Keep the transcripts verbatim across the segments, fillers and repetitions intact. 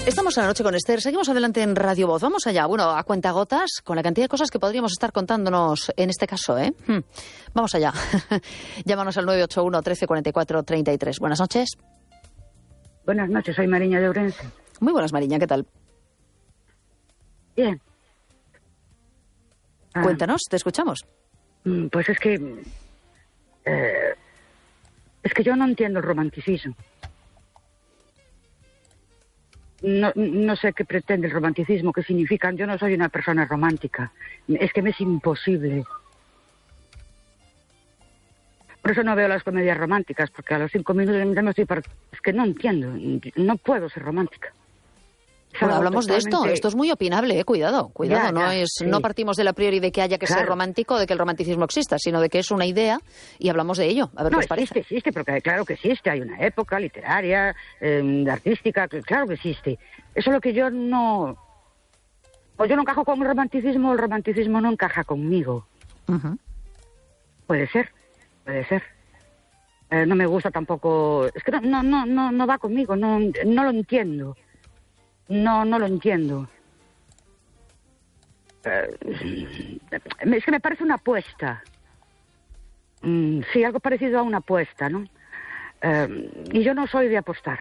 Estamos en la noche con Esther, seguimos adelante en Radio Voz. Vamos allá, bueno, a cuentagotas, con la cantidad de cosas que podríamos estar contándonos en este caso, ¿eh? Hmm. Vamos allá. Llámanos al nueve ocho uno, trece, cuarenta y cuatro, treinta y tres. Buenas noches. Buenas noches, soy Mariña de Ourense. Muy buenas, Mariña, ¿qué tal? Bien. Ah, Cuéntanos, te escuchamos. Pues es que... Eh, es que yo no entiendo el romanticismo. No, no sé qué pretende el romanticismo, qué significan. Yo no soy una persona romántica. Es que me es imposible. Por eso no veo las comedias románticas, porque a los cinco minutos ya me estoy... Par... Es que no entiendo, no puedo ser romántica. Bueno, hablamos totalmente... de esto, esto es muy opinable, ¿eh? Cuidado, cuidado, ya, no ya, es, sí. No partimos de la priori de que haya que claro. ser romántico, de que el romanticismo exista, sino de que es una idea y hablamos de ello, a ver no, qué os parece. No, existe, existe, porque claro que existe, hay una época literaria, eh, artística, claro que existe. Eso es lo que yo no... Pues yo no encajo con el romanticismo, el romanticismo no encaja conmigo. Uh-huh. Puede ser, puede ser. Eh, no me gusta tampoco... Es que no, no, no, no, no va conmigo, no, no lo entiendo. No, no lo entiendo. Eh, es que me parece una apuesta. Mm, sí, algo parecido a una apuesta, ¿no? Eh, y yo no soy de apostar.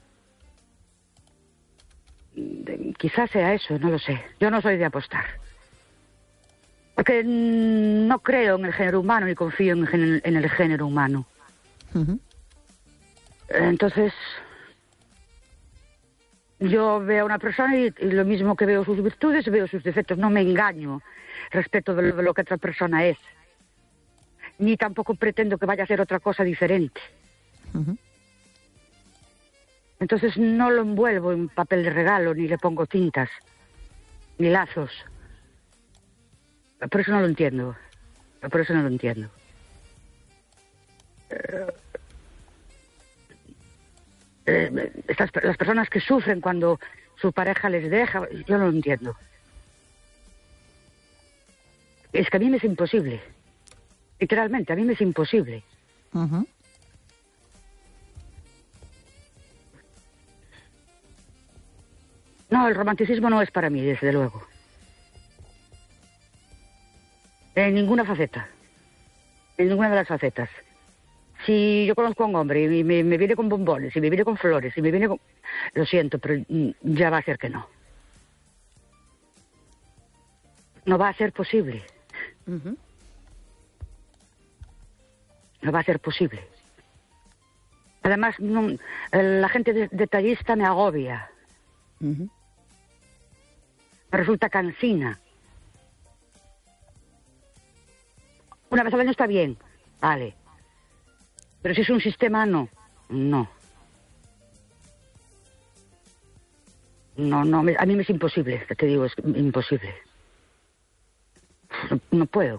De, quizás sea eso, no lo sé. Yo no soy de apostar. Porque no creo en el género humano ni confío en el, en el género humano. Uh-huh. Entonces... Yo veo a una persona y, y lo mismo que veo sus virtudes, veo sus defectos. No me engaño respecto de lo, de lo que otra persona es. Ni tampoco pretendo que vaya a ser otra cosa diferente. Uh-huh. Entonces no lo envuelvo en papel de regalo, ni le pongo tintas, ni lazos. Por eso no lo entiendo. Por eso no lo entiendo. Eh... Eh, estas, las personas que sufren cuando su pareja les deja, yo no lo entiendo. Es que a mí me es imposible. Literalmente, a mí me es imposible. Uh-huh. No, el romanticismo no es para mí, desde luego. En ninguna faceta. En ninguna de las facetas. Si yo conozco a un hombre y me, me viene con bombones, y me viene con flores, y me viene con... Lo siento, pero ya va a ser que no. No va a ser posible. Uh-huh. No va a ser posible. Además, no, la gente de, detallista me agobia. Uh-huh. Me resulta cansina. Una vez al año está bien, vale. Pero si es un sistema, no. No. No, no, a mí me es imposible, te digo, es imposible. No, no puedo.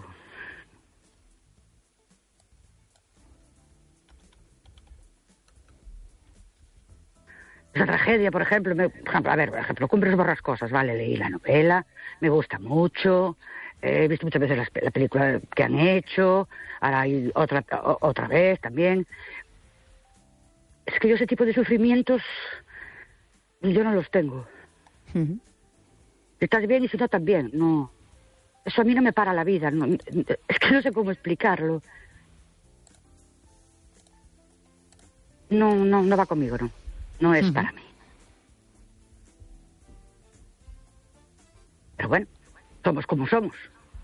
Esa tragedia, por ejemplo, me, por ejemplo, a ver, por ejemplo, Cumbres Borrascosas, vale, leí la novela, me gusta mucho, eh, he visto muchas veces la, la película que han hecho, ahora hay otra, o, otra vez también. Es que yo ese tipo de sufrimientos, yo no los tengo. Uh-huh. Si estás bien y si no, también, no. Eso a mí no me para la vida, no, es que no sé cómo explicarlo. No, no, no va conmigo, no. No es uh-huh. para mí. Pero bueno, somos como somos.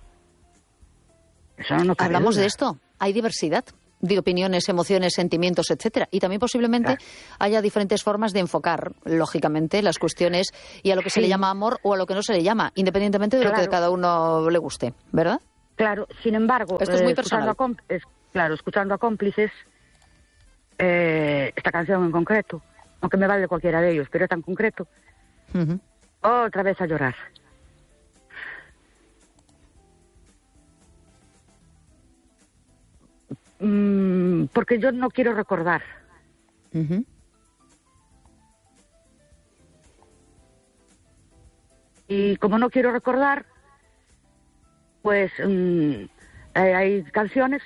Eso no cabe Hablamos duda. de esto. Hay diversidad de opiniones, emociones, sentimientos, etcétera. Y también posiblemente claro. haya diferentes formas de enfocar, lógicamente, las cuestiones y a lo que sí. se le llama amor o a lo que no se le llama, independientemente de claro. lo que a cada uno le guste, ¿verdad? Claro, sin embargo, esto es muy eh, personal. Escuchando a es, claro, escuchando a Cómplices, eh, esta canción en concreto, aunque me vale cualquiera de ellos, pero es tan concreto, uh-huh. otra vez a llorar. Mm, porque yo no quiero recordar. Uh-huh. Y como no quiero recordar, pues mm, hay, hay canciones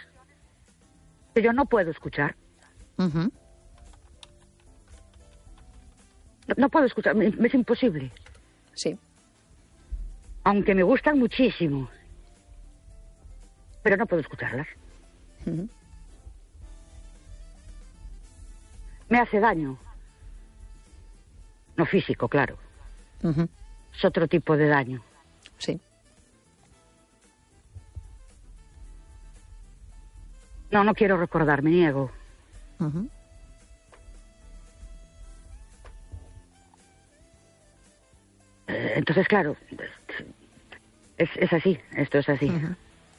que yo no puedo escuchar. Uh-huh. No, no puedo escuchar, me, me es imposible. Sí. Aunque me gustan muchísimo. Pero no puedo escucharlas. Uh-huh. Me hace daño. No físico, claro. Uh-huh. Es otro tipo de daño. Sí. No, no quiero recordar, me niego. Uh-huh. Eh, entonces, claro, es, es así, esto es así. Uh-huh.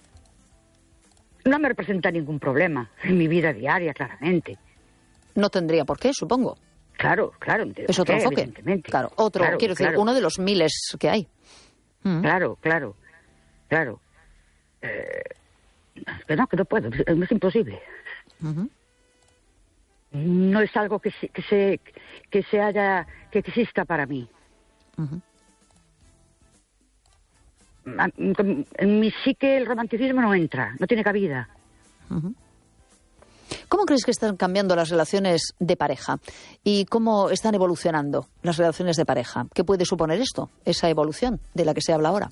No me representa ningún problema en mi vida diaria, claramente. No tendría por qué, supongo. Claro, claro. Es otro qué, enfoque. Evidentemente. Claro, otro, claro, quiero decir, claro. uno de los miles que hay. Uh-huh. Claro, claro, claro. Eh, que no, que no puedo, es imposible. Uh-huh. No es algo que se, que se, que se haya, que exista para mí. Uh-huh. En mi psique el romanticismo no entra, no tiene cabida. Uh-huh. ¿Cómo crees que están cambiando las relaciones de pareja? ¿Y cómo están evolucionando las relaciones de pareja? ¿Qué puede suponer esto, esa evolución de la que se habla ahora?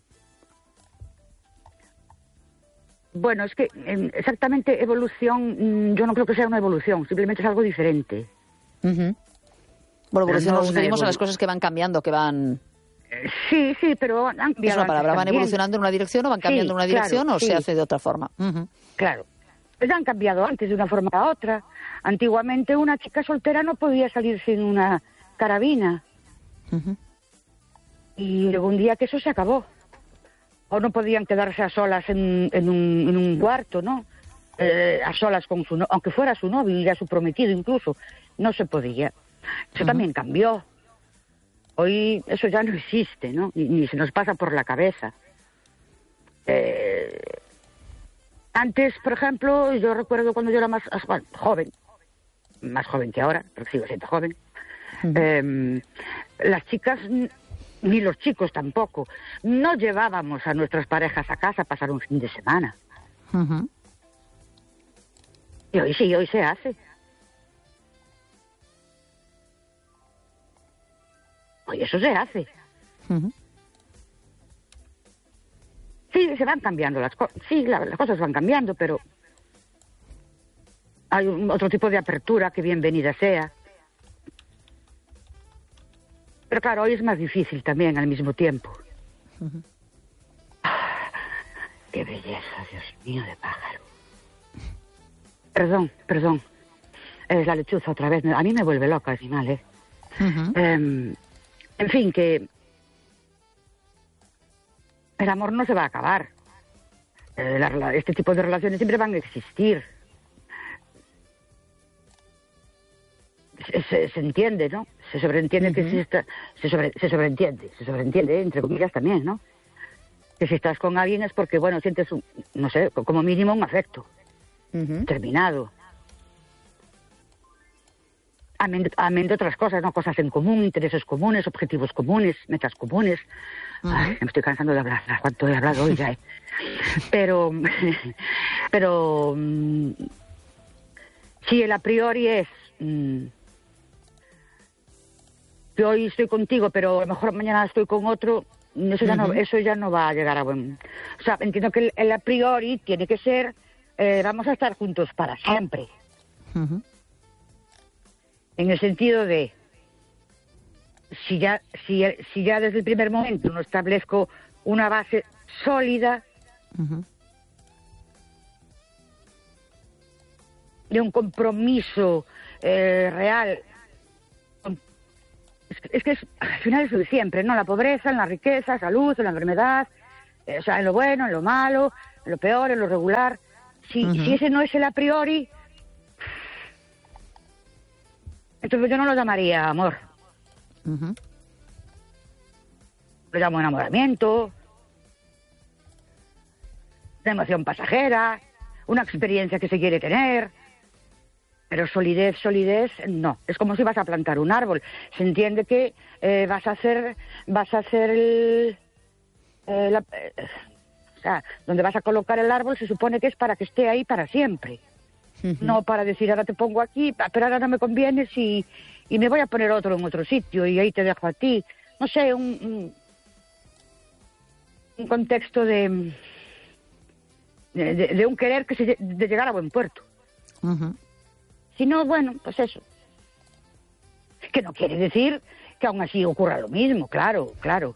Bueno, es que exactamente evolución, yo no creo que sea una evolución, simplemente es algo diferente. Uh-huh. Bueno, evolución no nos referimos evolu- a las cosas que van cambiando, que van... Eh, sí, sí, pero han cambiado. Es una palabra, ¿van también. evolucionando en una dirección o van cambiando Sí, en una dirección claro, o sí. se hace de otra forma? Uh-huh. Claro. Pues han cambiado antes de una forma a otra. Antiguamente una chica soltera no podía salir sin una carabina. Uh-huh. Y llegó un día que eso se acabó. O no podían quedarse a solas en, en, un, en un cuarto, ¿no? Eh, a solas con su novio, aunque fuera su novio y ya su prometido incluso. No se podía. Eso Uh-huh. también cambió. Hoy eso ya no existe, ¿no? Ni, ni se nos pasa por la cabeza. Eh, antes, por ejemplo, yo recuerdo cuando yo era más bueno, joven, más joven que ahora, pero sigo siendo joven, Uh-huh. eh, las chicas, ni los chicos tampoco, no llevábamos a nuestras parejas a casa a pasar un fin de semana. Uh-huh. Y hoy sí, hoy se hace. Hoy eso se hace. Uh-huh. Sí, se van cambiando las cosas. Sí, la, las cosas van cambiando, pero hay un, otro tipo de apertura que bienvenida sea. Pero claro, hoy es más difícil también al mismo tiempo. Uh-huh. Ah, qué belleza, Dios mío, de pájaro. Perdón, perdón. Es la lechuza otra vez. A mí me vuelve loca al final, ¿eh? Uh-huh. Eh, en fin, que el amor no se va a acabar. Eh, la, la, este tipo de relaciones siempre van a existir. Se, se, se entiende, ¿no? Se sobreentiende uh-huh. que si está, se, sobre, se sobreentiende, se sobreentiende, entre comillas también, ¿no? Que si estás con alguien es porque, bueno, sientes, un, no sé, como mínimo un afecto uh-huh. terminado. Amén, amén de otras cosas, ¿no? Cosas en común, intereses comunes, objetivos comunes, metas comunes. Uh-huh. Ay, me estoy cansando de hablar, cuánto he hablado hoy ya, ¿eh? Pero, pero, mm, si el a priori es, mm, que hoy estoy contigo, pero a lo mejor mañana estoy con otro, eso ya, uh-huh. no, eso ya no va a llegar a buen... O sea, entiendo que el, el a priori tiene que ser, eh, vamos a estar juntos para siempre. Uh-huh. En el sentido de, si ya, si, si ya desde el primer momento no establezco una base sólida uh-huh. de un compromiso eh, real, es, es que es, al final es lo de siempre, ¿no? La pobreza, en la riqueza, salud, en la enfermedad, eh, o sea, en lo bueno, en lo malo, en lo peor, en lo regular. Si, uh-huh. si ese no es el a priori... Entonces yo no lo llamaría amor. Uh-huh. Lo llamo enamoramiento, una emoción pasajera, una experiencia que se quiere tener. Pero solidez, solidez, no. Es como si vas a plantar un árbol. Se entiende que eh, vas a hacer, vas a hacer el... Eh, la, eh, o sea, donde vas a colocar el árbol se supone que es para que esté ahí para siempre. Uh-huh. No para decir, ahora te pongo aquí, pero ahora no me conviene si, y me voy a poner otro en otro sitio y ahí te dejo a ti. No sé, un, un, un contexto de, de, de, de un querer que se, de llegar a buen puerto. Uh-huh. Si no, bueno, pues eso. Que no quiere decir que aún así ocurra lo mismo, claro, claro.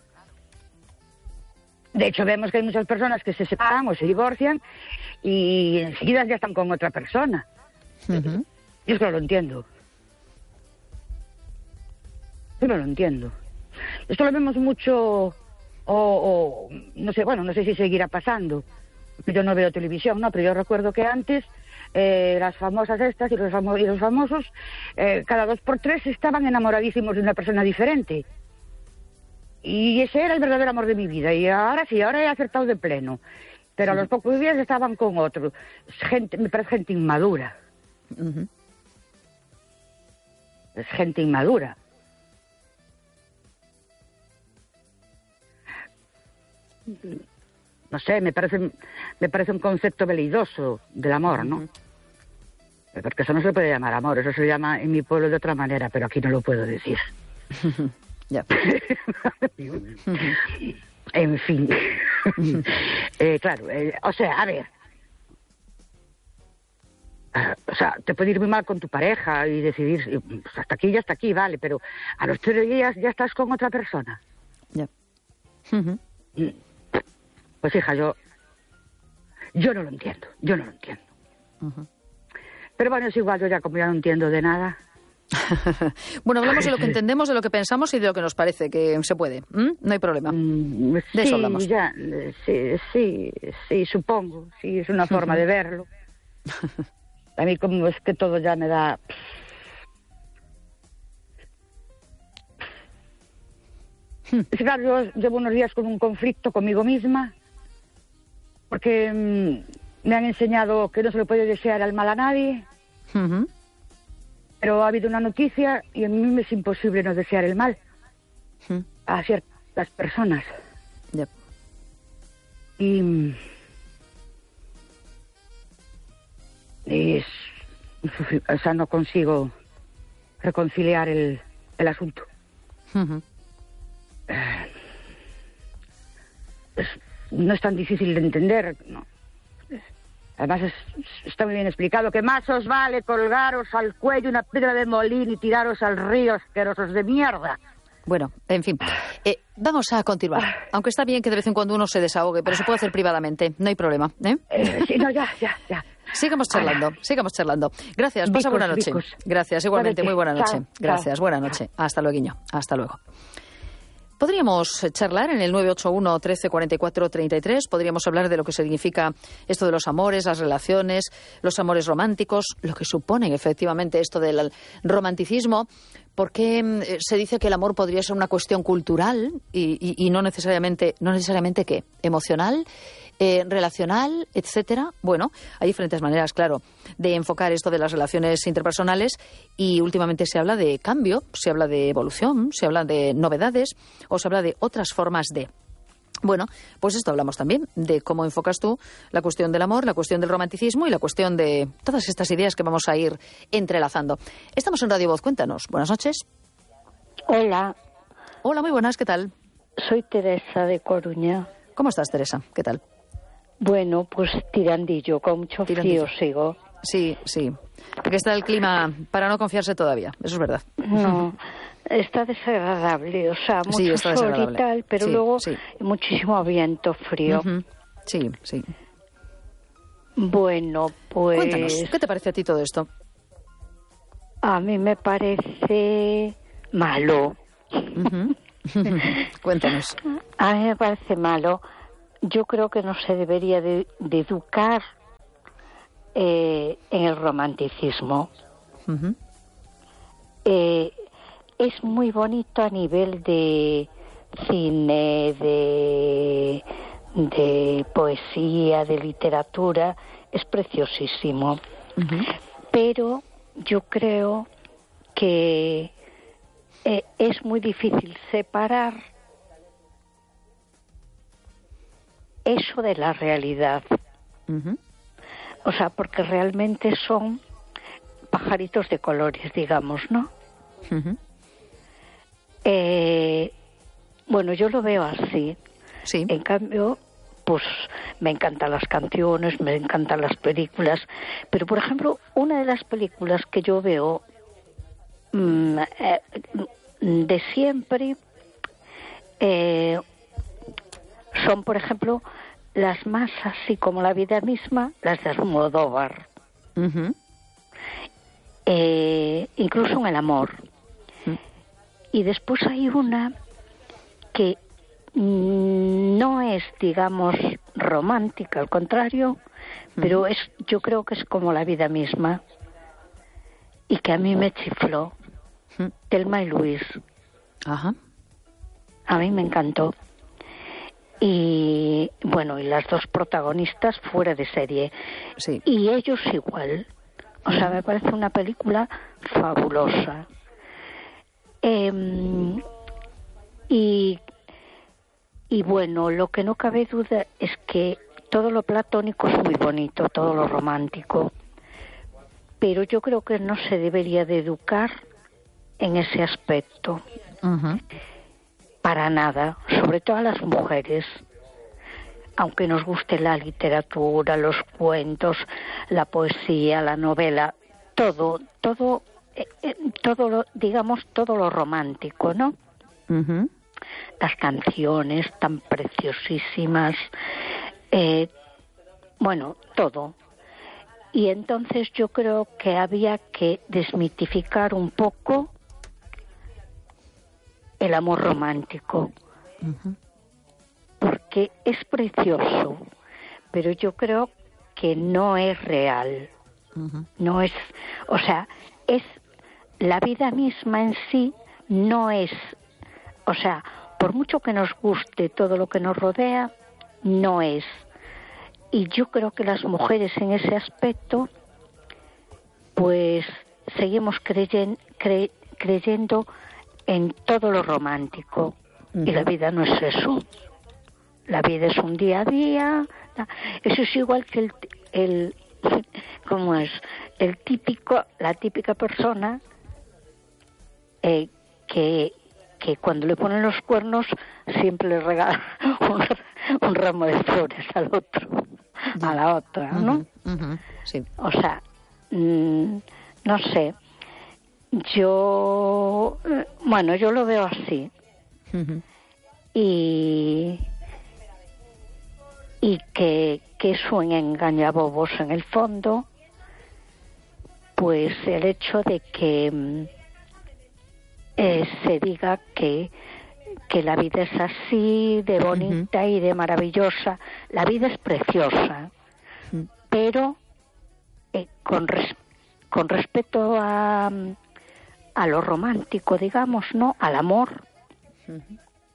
De hecho, vemos que hay muchas personas que se separan o se divorcian y enseguida ya están con otra persona. Uh-huh. Yo eso no lo entiendo. Yo no lo entiendo. Esto lo vemos mucho, o, o no sé, bueno, no sé si seguirá pasando. Yo no veo televisión, no, pero yo recuerdo que antes eh, las famosas estas y los, famo- y los famosos eh, cada dos por tres estaban enamoradísimos de una persona diferente. Y ese era el verdadero amor de mi vida. Y ahora sí, ahora he acertado de pleno. Pero a los pocos días estaban con otro. Es gente, me parece gente inmadura. Uh-huh. Es gente inmadura. No sé, me parece, me parece un concepto veleidoso del amor, ¿no? Uh-huh. Porque eso no se puede llamar amor, eso se llama en mi pueblo de otra manera, pero aquí no lo puedo decir. Ya. En fin. eh, claro, eh, o sea, a ver. Uh, o sea, te puede ir muy mal con tu pareja y decidir, pues hasta aquí y hasta aquí, vale, pero a los tres días ya estás con otra persona. Ya. Uh-huh. Pues hija, yo yo no lo entiendo, yo no lo entiendo. Uh-huh. Pero bueno, es igual, yo ya como ya no entiendo de nada. Bueno, hablamos de lo que entendemos, de lo que pensamos y de lo que nos parece que se puede. ¿Mm? No hay problema. Mm, de sí, eso hablamos. Ya, sí, sí, sí, supongo. Sí, es una forma de verlo. A mí como es que todo ya me da... Es claro, yo llevo unos días con un conflicto conmigo misma, porque mmm, me han enseñado que no se le puede desear el mal a nadie, Uh-huh. pero ha habido una noticia y a mí me es imposible no desear el mal Uh-huh. a ciertas personas. Yep. Y... y es, o sea, no consigo reconciliar el, el asunto. Uh-huh. Es, no es tan difícil de entender, ¿no? Además es, está muy bien explicado que más os vale colgaros al cuello una piedra de molín y tiraros al río, asquerosos de mierda. Bueno, en fin, eh, vamos a continuar. Aunque está bien que de vez en cuando uno se desahogue, pero se puede hacer privadamente, no hay problema. ¿eh? Eh, sí, no, ya, ya, ya. Sigamos charlando, Hola. sigamos charlando. Gracias, pasa Vicos, buena noche. vicos. Gracias, igualmente, muy buena noche. Chao, Gracias, chao. buena noche. Hasta luego, hasta luego. Podríamos charlar en el nueve ocho uno, trece, cuarenta y cuatro, treinta y tres. Podríamos hablar de lo que significa esto de los amores, las relaciones, los amores románticos, lo que supone efectivamente esto del romanticismo. Porque se dice que el amor podría ser una cuestión cultural y, y, y no necesariamente, no necesariamente ¿qué? Emocional, eh, relacional, etcétera. Bueno, hay diferentes maneras, claro, de enfocar esto de las relaciones interpersonales y últimamente se habla de cambio, se habla de evolución, se habla de novedades o se habla de otras formas de... Bueno, pues esto hablamos también, de cómo enfocas tú la cuestión del amor, la cuestión del romanticismo y la cuestión de todas estas ideas que vamos a ir entrelazando. Estamos en Radio Voz, cuéntanos. Buenas noches. Hola. Hola, muy buenas, ¿qué tal? Soy Teresa de Coruña. ¿Cómo estás, Teresa? ¿Qué tal? Bueno, pues tirandillo, con mucho tirandillo. frío sigo. Sí, sí. Porque está el clima para no confiarse todavía, eso es verdad. No, está desagradable, o sea, mucho sí, está sol y tal, pero sí, luego sí. muchísimo viento frío. Uh-huh. Sí, sí. Bueno, pues... Cuéntanos, ¿qué te parece a ti todo esto? A mí me parece malo. Uh-huh. Cuéntanos. A mí me parece malo. Yo creo que no se debería de, de educar eh, en el romanticismo. Uh-huh. Eh, es muy bonito a nivel de cine, de, de poesía, de literatura, es preciosísimo. Uh-huh. Pero yo creo que eh, es muy difícil separar eso de la realidad. Uh-huh. O sea, porque realmente son pajaritos de colores, digamos, ¿no? Uh-huh. Eh, bueno, yo lo veo así. Sí. En cambio, pues me encantan las canciones, me encantan las películas, pero por ejemplo, una de las películas que yo veo mmm, eh, de siempre eh, son, por ejemplo, las más así como la vida misma, las de Almodóvar. Uh-huh. Eh, incluso en el amor. Uh-huh. Y después hay una que no es, digamos, romántica, al contrario, uh-huh. pero es, yo creo que es como la vida misma y que a mí me chifló. Uh-huh. Thelma y Luis. Ajá. A mí me encantó. Y bueno, y las dos protagonistas fuera de serie. Sí. Y ellos igual. O sea, me parece una película fabulosa. Eh, y, y bueno, lo que no cabe duda es que todo lo platónico es muy bonito, todo lo romántico. Pero yo creo que no se debería de educar en ese aspecto. Uh-huh. Para nada, sobre todo a las mujeres. Aunque nos guste la literatura, los cuentos, la poesía, la novela, todo, todo, eh, eh, todo lo, digamos, todo lo romántico, ¿no? Uh-huh. Las canciones tan preciosísimas, eh, bueno, todo. Y entonces yo creo que había que desmitificar un poco el amor romántico. Uh-huh. Porque es precioso, pero yo creo que no es real. Uh-huh. No es, o sea, es la vida misma en sí, no es, o sea, por mucho que nos guste todo lo que nos rodea, no es. Y yo creo que las mujeres en ese aspecto, pues seguimos creyen, cre, creyendo en todo lo romántico. Uh-huh. Y la vida no es eso. La vida es un día a día. Eso es igual que el, el ¿cómo es? El típico, la típica persona eh, que que cuando le ponen los cuernos siempre le regala un, un ramo de flores al otro, a la otra, ¿no? Uh-huh, uh-huh, sí. O sea, mmm, no sé. Yo, bueno, yo lo veo así. Uh-huh. Y y que, que es un engañabobos en el fondo, pues el hecho de que eh, se diga que, que la vida es así, de bonita uh-huh. y de maravillosa. La vida es preciosa, uh-huh. pero eh, con, res, con respecto a, a lo romántico, digamos, ¿no? Al amor. Uh-huh.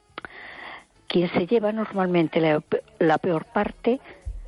Quien se lleva normalmente la, la peor parte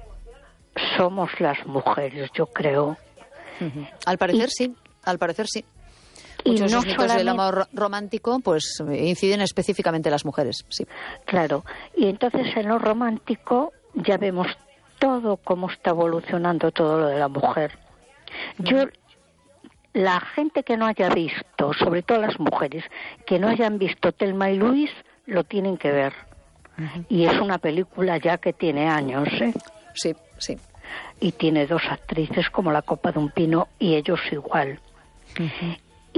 somos las mujeres, yo creo. Uh-huh. Al parecer y, sí, al parecer sí. Muchos no mitos solamente... del amor romántico pues inciden específicamente en las mujeres, sí. Claro, y entonces en lo romántico ya vemos todo cómo está evolucionando todo lo de la mujer. Uh-huh. Yo, la gente que no haya visto, sobre todo las mujeres, que no hayan visto Thelma y Luis, lo tienen que ver. Uh-huh. Y es una película ya que tiene años, ¿eh? Sí, sí. Y tiene dos actrices como la copa de un pino y ellos igual. Uh-huh.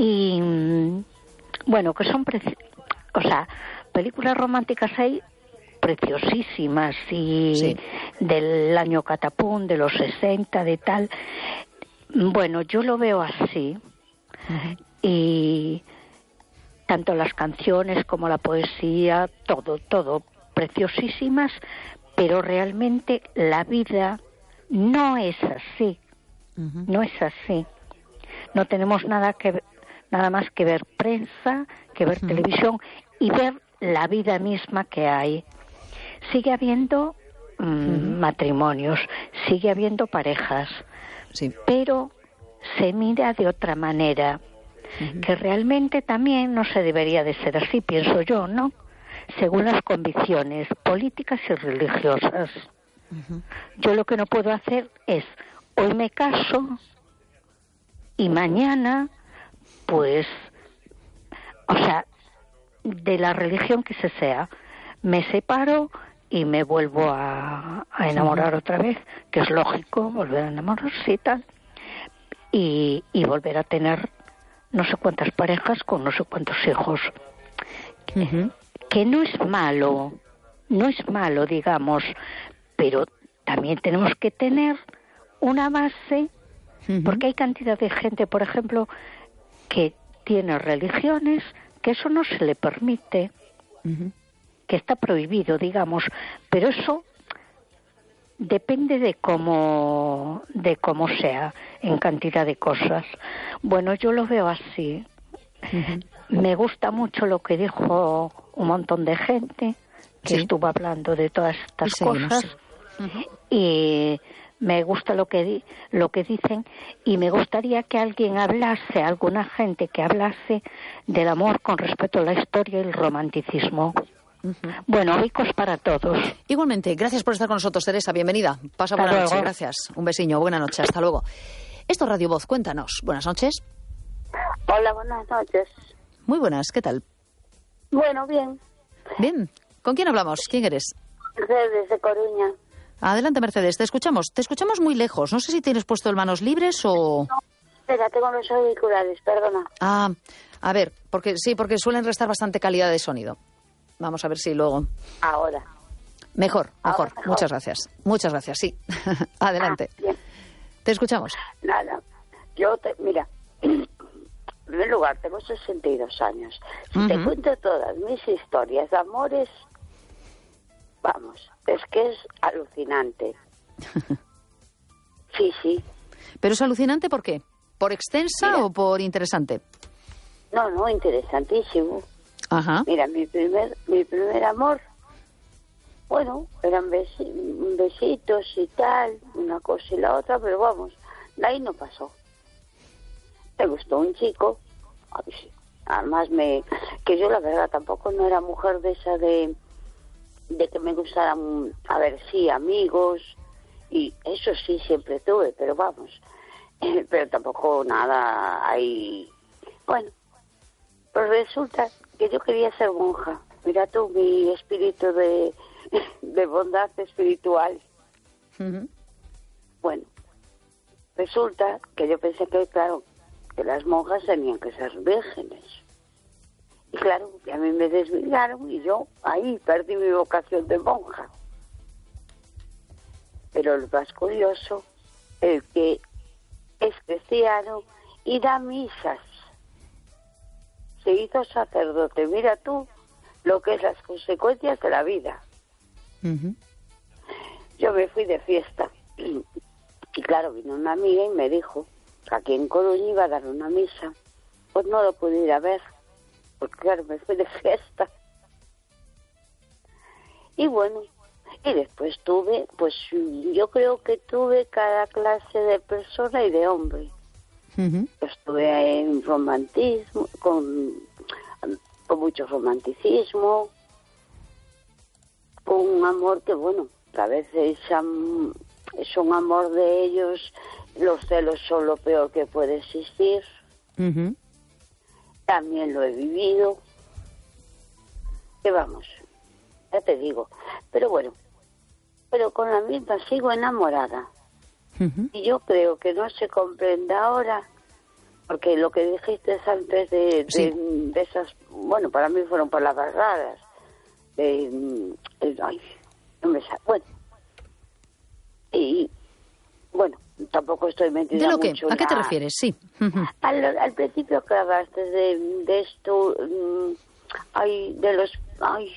Y bueno, que son preci- o sea, películas románticas hay preciosísimas y sí. Del año catapún, de los sesenta, de tal. Bueno, yo lo veo así. Uh-huh. Y tanto las canciones como la poesía, todo, todo preciosísimas, pero realmente la vida no es así. Uh-huh. No es así. No tenemos nada que nada más que ver prensa, que ver uh-huh. televisión y ver la vida misma que hay. Sigue habiendo mmm, uh-huh. matrimonios, sigue habiendo parejas, sí. pero se mira de otra manera, uh-huh. que realmente también no se debería de ser así, pienso yo, ¿no? Según las convicciones políticas y religiosas. Uh-huh. Yo lo que no puedo hacer es, hoy me caso y mañana, pues, o sea, de la religión que se sea, me separo y me vuelvo a, a enamorar otra vez, que es lógico, volver a enamorarse y tal, y, y volver a tener no sé cuántas parejas con no sé cuántos hijos. Uh-huh. Que no es malo, no es malo, digamos, pero también tenemos que tener una base, uh-huh. porque hay cantidad de gente, por ejemplo, que tiene religiones que eso no se le permite, uh-huh. que está prohibido, digamos, pero eso depende de cómo, de cómo sea, en cantidad de cosas. Bueno, yo lo veo así. Uh-huh. Me gusta mucho lo que dijo un montón de gente que sí. estuvo hablando de todas estas sí, cosas, no sé. uh-huh. y me gusta lo que di, lo que dicen, y me gustaría que alguien hablase, alguna gente que hablase del amor con respecto a la historia y el romanticismo. Uh-huh. Bueno, ricos para todos. Igualmente, gracias por estar con nosotros, Teresa, bienvenida. Pasa buena hasta noche, luego. Gracias. Un besiño, buena noche, hasta luego. Esto es Radio Voz, cuéntanos. Buenas noches. Hola, buenas noches. Muy buenas, ¿qué tal? Bueno, bien. Bien. ¿Con quién hablamos? ¿Quién eres? Mercedes, de Coruña. Adelante, Mercedes, te escuchamos. Te escuchamos muy lejos. No sé si tienes puesto el manos libres o... No, espera, tengo los auriculares, perdona. Ah, a ver, porque sí, porque suelen restar bastante calidad de sonido. Vamos a ver si luego... Ahora. Mejor, mejor. Ahora mejor. Muchas gracias. Muchas gracias, sí. Adelante. Ah, bien. Te escuchamos. Nada, yo te... Mira, en primer lugar, tengo sesenta y dos años. Si uh-huh. te cuento todas mis historias de amores... Vamos, es que es alucinante. Sí, sí. ¿Pero es alucinante por qué? ¿Por extensa Mira, o por interesante? No, no, interesantísimo. Ajá. Mira, mi primer mi primer amor, bueno, eran besi- besitos y tal, una cosa y la otra, pero vamos, de ahí no pasó. Me gustó un chico, además me que yo la verdad tampoco no era mujer de esa de... de que me gustaran, a ver, sí, amigos, y eso sí siempre tuve, pero vamos, eh, pero tampoco nada ahí. Bueno, pues resulta que yo quería ser monja. Mira tú, mi espíritu de, de bondad espiritual. Uh-huh. Bueno, resulta que yo pensé que, claro, que las monjas tenían que ser vírgenes. Y claro, que a mí me desviaron y yo ahí perdí mi vocación de monja. Pero lo más curioso, el que es cristiano y da misas. Se hizo sacerdote. Mira tú lo que es las consecuencias de la vida. Uh-huh. Yo me fui de fiesta. Y claro, vino una amiga y me dijo que aquí en Coruña iba a dar una misa. Pues no lo pude ir a ver. Porque claro, me fui de fiesta. Y bueno, y después tuve, pues yo creo que tuve cada clase de persona y de hombre. Uh-huh. Estuve en romantismo, con, con mucho romanticismo, con un amor que bueno, a veces um, es un amor de ellos, los celos son lo peor que puede existir. Uh-huh. También lo he vivido. Que vamos, ya te digo. Pero bueno, pero con la misma sigo enamorada. Uh-huh. Y yo creo que no se comprende ahora, porque lo que dijiste antes de, de, sí. de esas, bueno, para mí fueron palabras raras. De, de, ay, no me sale. Bueno. Y, bueno, tampoco estoy metida ¿De lo mucho que? ¿A qué te la... refieres? Sí. Uh-huh. Al, al principio que hablaste de, de esto, um, ay, de los, ay,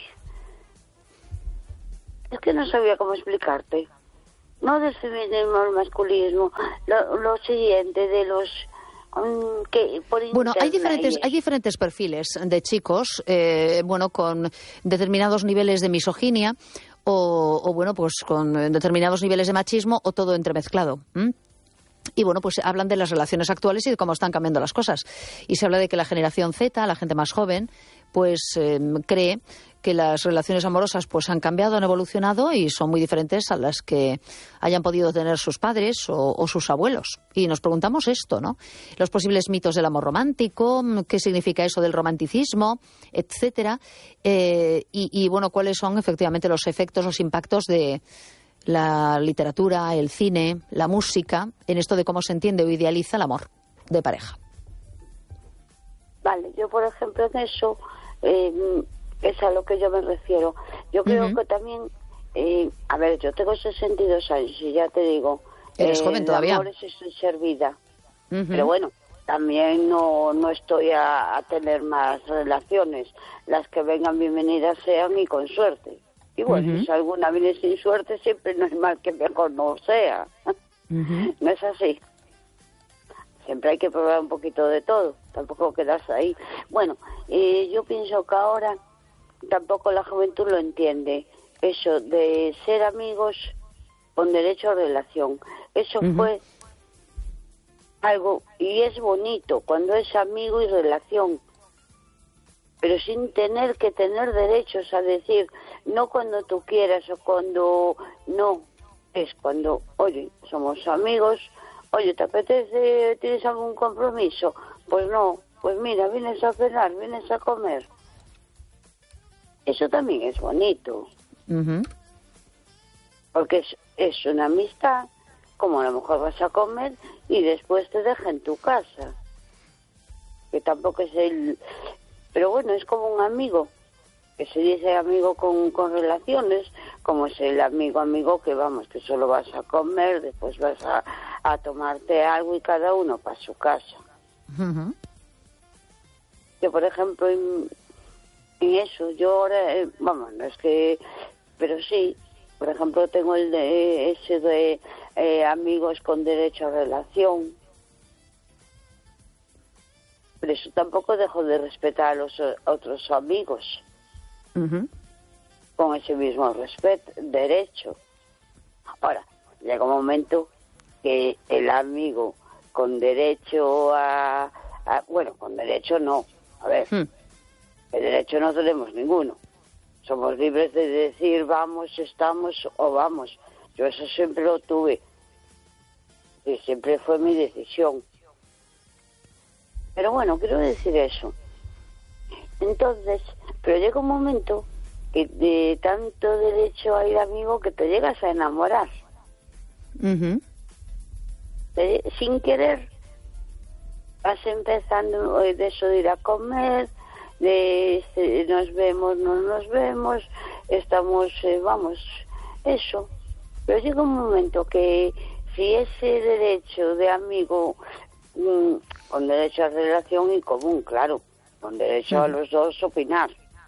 es que no sabía cómo explicarte. No del feminismo al masculismo, lo, lo siguiente de los um, que por bueno, hay diferentes, hay diferentes perfiles de chicos, eh, bueno, con determinados niveles de misoginia. O, o bueno, pues con determinados niveles de machismo o todo entremezclado. ¿Mm? Y bueno, pues hablan de las relaciones actuales y de cómo están cambiando las cosas. Y se habla de que la generación Z, la gente más joven, pues eh, cree que las relaciones amorosas pues han cambiado, han evolucionado y son muy diferentes a las que hayan podido tener sus padres o, o sus abuelos. Y nos preguntamos esto, ¿no? Los posibles mitos del amor romántico, qué significa eso del romanticismo, etcétera. Eh, y, y, bueno, cuáles son efectivamente los efectos, los impactos de la literatura, el cine, la música, en esto de cómo se entiende o idealiza el amor de pareja. Vale, yo por ejemplo en eso... Eh, es a lo que yo me refiero. Yo creo uh-huh. que también, eh, a ver, yo tengo sesenta y dos años y ya te digo, eres eh, joven todavía. El amor es estoy servida. Uh-huh. Pero bueno, también no, no estoy a, a tener más relaciones. Las que vengan bienvenidas sean y con suerte. Y bueno, uh-huh. si alguna viene sin suerte, siempre no es mal que mejor no sea. Uh-huh. ¿No es así? Siempre hay que probar un poquito de todo, tampoco quedarse ahí. Bueno, eh, yo pienso que ahora tampoco la juventud lo entiende, eso de ser amigos con derecho a relación. Eso uh-huh. fue algo, y es bonito cuando es amigo y relación, pero sin tener que tener derechos a decir, no cuando tú quieras o cuando no, es cuando, oye, somos amigos, oye, ¿te apetece, tienes algún compromiso? Pues no, pues mira, vienes a cenar, vienes a comer. Eso también es bonito. Uh-huh. Porque es, es una amistad, como a lo mejor vas a comer y después te deja en tu casa. Que tampoco es el... Pero bueno, es como un amigo, que se dice amigo con, con relaciones, como es el amigo amigo que vamos, que solo vas a comer, después vas a, a tomarte algo y cada uno para su casa. Uh-huh. Yo, por ejemplo, en, en eso, yo ahora, eh, vamos, no es que, pero sí, por ejemplo, tengo el de ese de eh, amigos con derecho a relación. Pero eso tampoco dejo de respetar a los otros amigos. Uh-huh. Con ese mismo respeto, derecho. Ahora, llega un momento que el amigo con derecho a... a bueno, con derecho no. A ver, hmm. el derecho no tenemos ninguno. Somos libres de decir vamos, estamos o vamos. Yo eso siempre lo tuve. Y siempre fue mi decisión. Pero bueno, quiero decir eso. Entonces, pero llega un momento que de tanto derecho a ir amigo que te llegas a enamorar. Uh-huh. Te, sin querer vas empezando de eso de ir a comer, de este, nos vemos, no nos vemos, estamos, eh, vamos, eso. Pero llega un momento que si ese derecho de amigo, mmm, con derecho a relación y común, claro, con derecho uh-huh. a los dos opinar.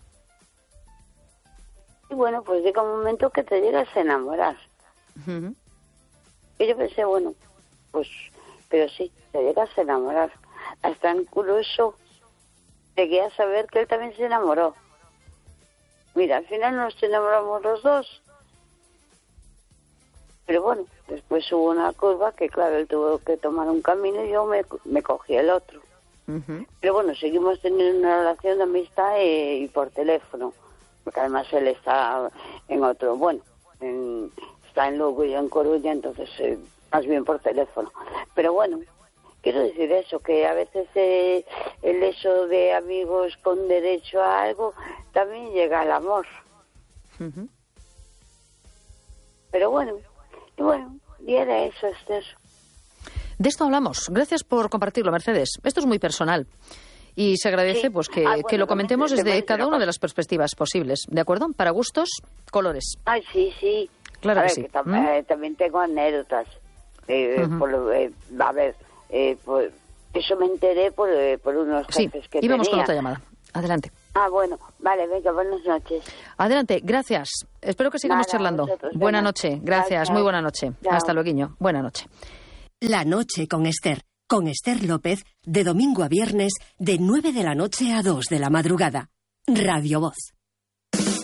Y bueno, pues llega un momento que te llegas a enamorar. Uh-huh. Y yo pensé, bueno, pues, pero sí, te llegas a enamorar. Hasta incluso llegué a saber que él también se enamoró. Mira, al final nos enamoramos los dos. Pero bueno, después hubo una curva que, claro, él tuvo que tomar un camino y yo me, me cogí el otro. Uh-huh. Pero bueno, seguimos teniendo una relación de amistad eh, y por teléfono. Porque además él está en otro, bueno, en, está en Lugo y en Coruña, entonces eh, más bien por teléfono. Pero bueno, quiero decir eso, que a veces eh, el eso de amigos con derecho a algo también llega al amor. Uh-huh. Pero bueno, y bueno, y era eso, Esther. De esto hablamos. Gracias por compartirlo, Mercedes. Esto es muy personal. Y se agradece sí. pues que, ah, bueno, que lo comentemos desde cada una de las perspectivas posibles, ¿de acuerdo? Para gustos, colores. Ay, sí, sí. Claro a que ver, sí. Que tam- ¿Mm? eh, también tengo anécdotas. Eh, uh-huh. por, eh, a ver, eh, por, eso me enteré por, eh, por unos jefes sí. que y vamos tenía. con otra llamada. Adelante. Ah, bueno. Vale, venga, buenas noches. Adelante, gracias. Espero que sigamos Nada, charlando. Vosotros, buena venga. noche. Gracias, Gracias. muy buena noche. Chao. Hasta luego. Buena noche. La noche con Esther. Con Esther López, de domingo a viernes, de nueve de la noche a dos de la madrugada. Radio Voz.